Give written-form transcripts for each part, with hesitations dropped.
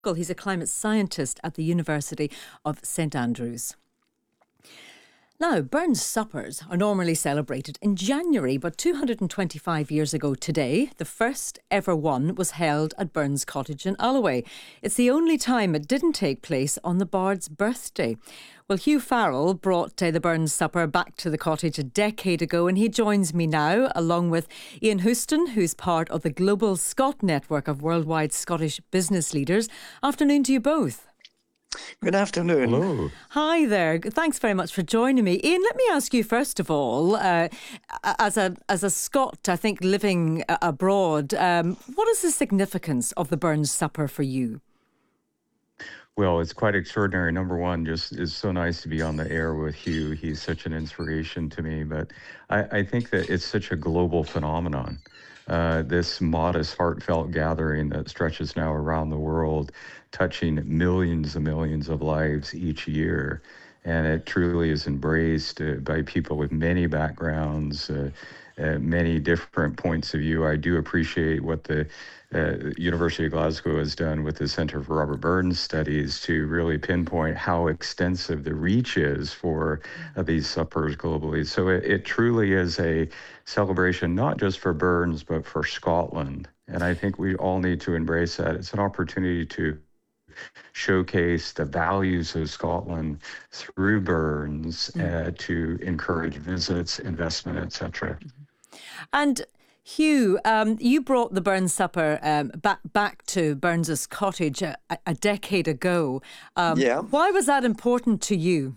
He's a climate scientist at the University of St Andrews. Now, Burns suppers are normally celebrated in January, but 225 years ago today, the first ever one was held at Burns Cottage in Alloway. It's the only time it didn't take place on the Bard's birthday. Well, Hugh Farrell brought the Burns supper back to the cottage a decade ago, and he joins me now, along with Ian Houston, who's part of the Global Scot network of worldwide Scottish business leaders. Afternoon to you both. Good afternoon. Hello. Hi there. Thanks very much for joining me. Ian, let me ask you first of all, as a Scot, I think, living abroad, what is the significance of the Burns supper for you? Well, it's quite extraordinary. Number one, just it's so nice to be on the air with Hugh. He's such an inspiration to me. But I think that it's such a global phenomenon. This modest, heartfelt gathering that stretches now around the world, touching millions and millions of lives each year. And it truly is embraced by people with many backgrounds, many different points of view. I do appreciate what the University of Glasgow has done with the Centre for Robert Burns Studies to really pinpoint how extensive the reach is for these suppers globally. So it truly is a celebration, not just for Burns, but for Scotland. And I think we all need to embrace that. It's an opportunity to showcase the values of Scotland through Burns, to encourage visits, investment, etc. And Hugh, you brought the Burns supper back to Burns's cottage a decade ago. Why was that important to you?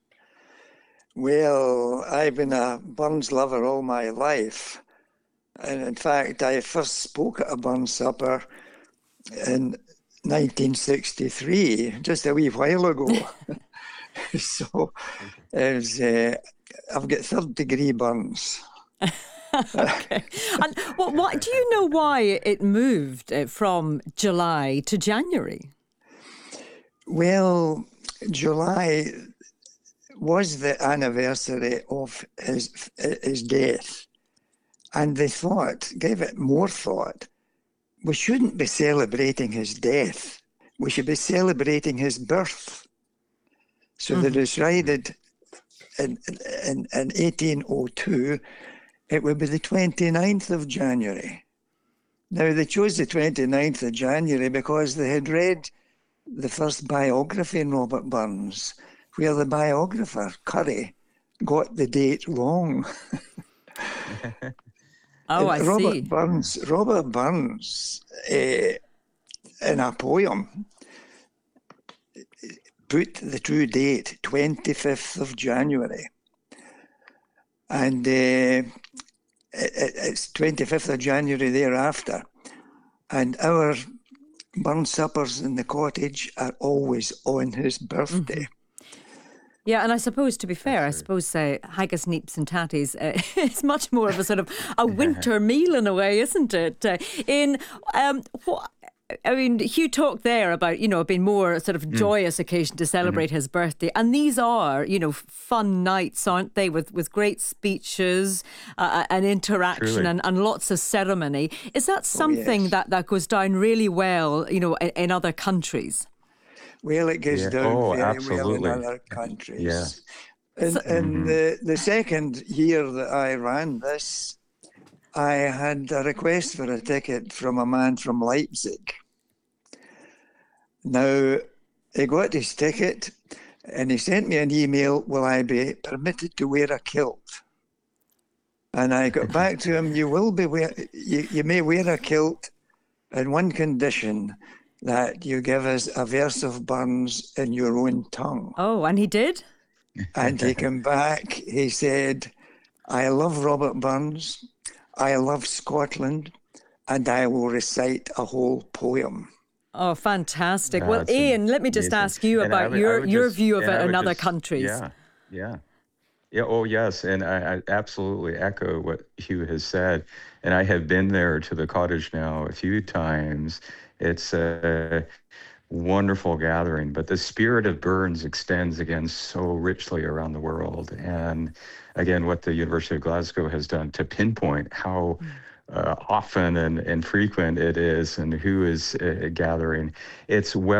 Well, I've been a Burns lover all my life. And in fact, I first spoke at a Burns supper in 1963, just a wee while ago. So I've got third-degree burns. Okay. And what do you know why it moved from July to January? Well, July was the anniversary of his death, and they gave it more thought. We shouldn't be celebrating his death. We should be celebrating his birth. So they decided in 1802 it would be the 29th of January. Now, they chose the 29th of January because they had read the first biography in Robert Burns, where the biographer, Curry, got the date wrong. Oh, I see. Robert Burns, in a poem, put the true date, 25th of January. And it's 25th of January thereafter. And our Burns suppers in the cottage are always on his birthday. Yeah, and I suppose, to be fair, haggis, neeps and tatties, it's much more of a sort of a winter meal in a way, isn't it? Hugh talked there about, being more a sort of joyous occasion to celebrate his birthday. And these are, fun nights, aren't they, with great speeches and interaction and lots of ceremony. Is that something that goes down really well, in other countries? Well, it goes down very absolutely. well in other countries. Yeah. In the second year that I ran this, I had a request for a ticket from a man from Leipzig. Now, he got his ticket and he sent me an email, will I be permitted to wear a kilt? And I got back to him, you may wear a kilt on one condition, that you give us a verse of Burns in your own tongue. Oh, and he did? And he came back, he said, I love Robert Burns, I love Scotland, and I will recite a whole poem. Oh, fantastic. Well, Ian, let me just ask you about your view of it in other countries. Yeah. Oh, yes. And I absolutely echo what Hugh has said. And I have been there to the cottage now a few times. It's a wonderful gathering, but the spirit of Burns extends again so richly around the world. And again, what the University of Glasgow has done to pinpoint how often and frequent it is and who is gathering, it's well